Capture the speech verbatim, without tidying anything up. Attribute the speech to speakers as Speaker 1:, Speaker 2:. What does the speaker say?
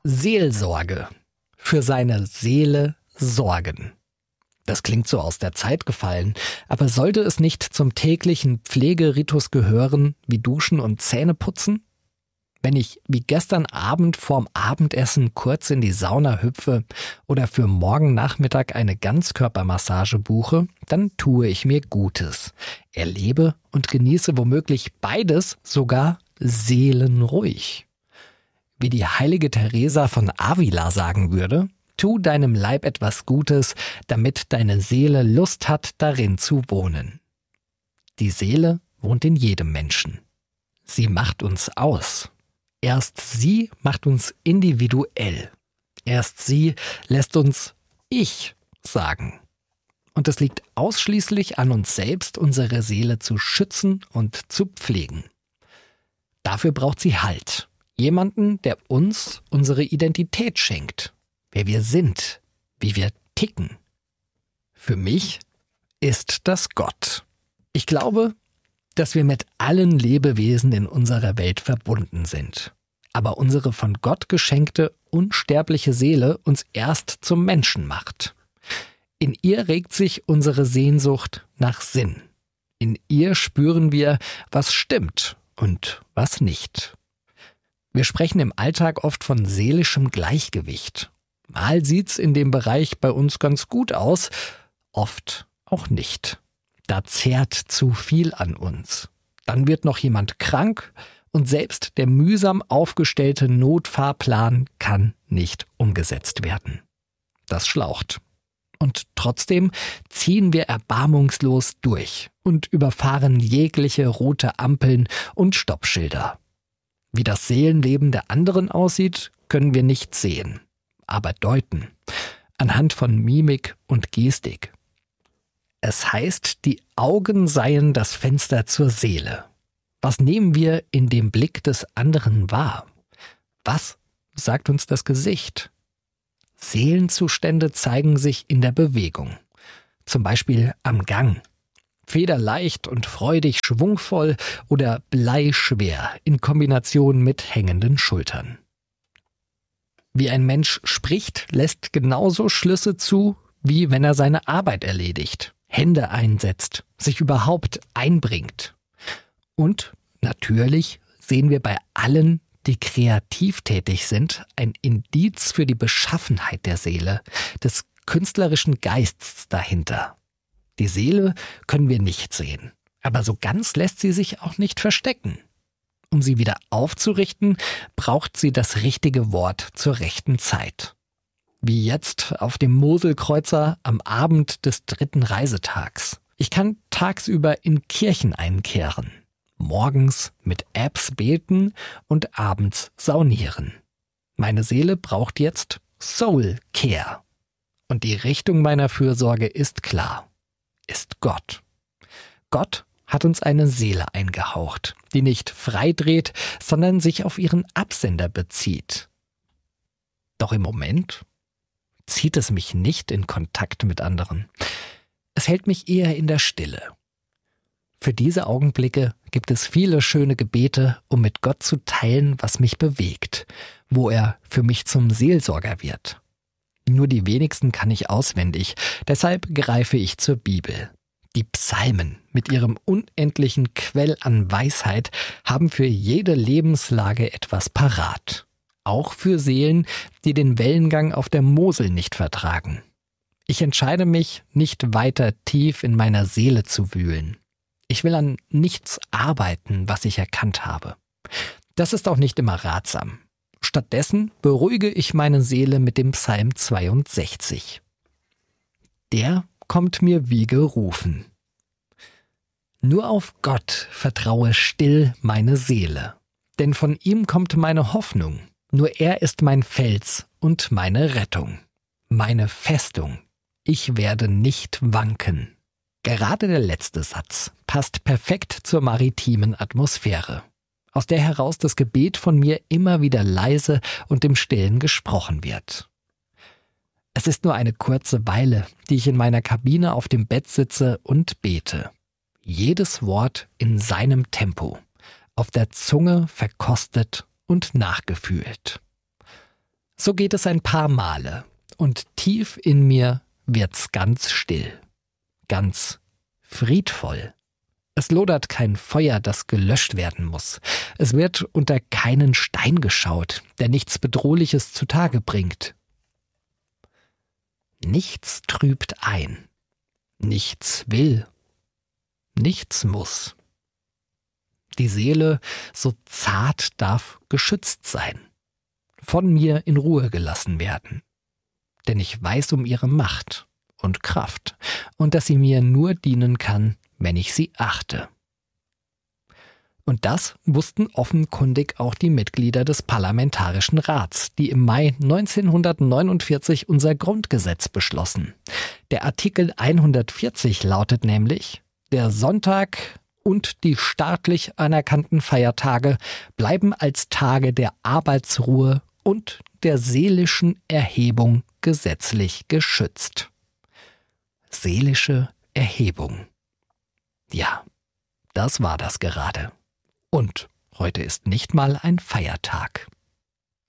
Speaker 1: Seelsorge. Für seine Seele sorgen. Das klingt so aus der Zeit gefallen, aber sollte es nicht zum täglichen Pflegeritus gehören, wie Duschen und Zähneputzen? Wenn ich wie gestern Abend vorm Abendessen kurz in die Sauna hüpfe oder für morgen Nachmittag eine Ganzkörpermassage buche, dann tue ich mir Gutes, erlebe und genieße womöglich beides sogar seelenruhig. Wie die heilige Teresa von Avila sagen würde: Tu deinem Leib etwas Gutes, damit deine Seele Lust hat, darin zu wohnen. Die Seele wohnt in jedem Menschen. Sie macht uns aus. Erst sie macht uns individuell. Erst sie lässt uns Ich sagen. Und es liegt ausschließlich an uns selbst, unsere Seele zu schützen und zu pflegen. Dafür braucht sie Halt. Jemanden, der uns unsere Identität schenkt. Wer wir sind, wie wir ticken. Für mich ist das Gott. Ich glaube, dass wir mit allen Lebewesen in unserer Welt verbunden sind. Aber unsere von Gott geschenkte, unsterbliche Seele uns erst zum Menschen macht. In ihr regt sich unsere Sehnsucht nach Sinn. In ihr spüren wir, was stimmt und was nicht. Wir sprechen im Alltag oft von seelischem Gleichgewicht. Mal sieht's in dem Bereich bei uns ganz gut aus, oft auch nicht. Da zehrt zu viel an uns. Dann wird noch jemand krank und selbst der mühsam aufgestellte Notfahrplan kann nicht umgesetzt werden. Das schlaucht. Und trotzdem ziehen wir erbarmungslos durch und überfahren jegliche rote Ampeln und Stoppschilder. Wie das Seelenleben der anderen aussieht, können wir nicht sehen, aber deuten, anhand von Mimik und Gestik. Es heißt, die Augen seien das Fenster zur Seele. Was nehmen wir in dem Blick des anderen wahr? Was sagt uns das Gesicht? Seelenzustände zeigen sich in der Bewegung. Zum Beispiel am Gang. Federleicht und freudig schwungvoll oder bleischwer in Kombination mit hängenden Schultern. Wie ein Mensch spricht, lässt genauso Schlüsse zu, wie wenn er seine Arbeit erledigt. Hände einsetzt, sich überhaupt einbringt. Und natürlich sehen wir bei allen, die kreativ tätig sind, ein Indiz für die Beschaffenheit der Seele, des künstlerischen Geists dahinter. Die Seele können wir nicht sehen, aber so ganz lässt sie sich auch nicht verstecken. Um sie wieder aufzurichten, braucht sie das richtige Wort zur rechten Zeit. Wie jetzt auf dem Moselkreuzer am Abend des dritten Reisetags. Ich kann tagsüber in Kirchen einkehren, morgens mit Apps beten und abends saunieren. Meine Seele braucht jetzt Soul Care. Und die Richtung meiner Fürsorge ist klar, ist Gott. Gott hat uns eine Seele eingehaucht, die nicht frei dreht, sondern sich auf ihren Absender bezieht. Doch im Moment zieht es mich nicht in Kontakt mit anderen. Es hält mich eher in der Stille. Für diese Augenblicke gibt es viele schöne Gebete, um mit Gott zu teilen, was mich bewegt, wo er für mich zum Seelsorger wird. Nur die wenigsten kann ich auswendig, deshalb greife ich zur Bibel. Die Psalmen mit ihrem unendlichen Quell an Weisheit haben für jede Lebenslage etwas parat. Auch für Seelen, die den Wellengang auf der Mosel nicht vertragen. Ich entscheide mich, nicht weiter tief in meiner Seele zu wühlen. Ich will an nichts arbeiten, was ich erkannt habe. Das ist auch nicht immer ratsam. Stattdessen beruhige ich meine Seele mit dem Psalm zweiundsechzig. Der kommt mir wie gerufen. Nur auf Gott vertraue still meine Seele, denn von ihm kommt meine Hoffnung. Nur er ist mein Fels und meine Rettung, meine Festung. Ich werde nicht wanken. Gerade der letzte Satz passt perfekt zur maritimen Atmosphäre, aus der heraus das Gebet von mir immer wieder leise und im Stillen gesprochen wird. Es ist nur eine kurze Weile, die ich in meiner Kabine auf dem Bett sitze und bete. Jedes Wort in seinem Tempo, auf der Zunge verkostet und nachgefühlt. So geht es ein paar Male und tief in mir wird's ganz still, ganz friedvoll. Es lodert kein Feuer, das gelöscht werden muss. Es wird unter keinen Stein geschaut, der nichts Bedrohliches zutage bringt. Nichts trübt ein, nichts will, nichts muss. Die Seele, so zart, darf geschützt sein, von mir in Ruhe gelassen werden. Denn ich weiß um ihre Macht und Kraft und dass sie mir nur dienen kann, wenn ich sie achte. Und das wussten offenkundig auch die Mitglieder des Parlamentarischen Rats, die im Mai neunzehnhundertneunundvierzig unser Grundgesetz beschlossen. Der Artikel hundertvierzig lautet nämlich: Der Sonntag und die staatlich anerkannten Feiertage bleiben als Tage der Arbeitsruhe und der seelischen Erhebung gesetzlich geschützt. Seelische Erhebung. Ja, das war das gerade. Und heute ist nicht mal ein Feiertag.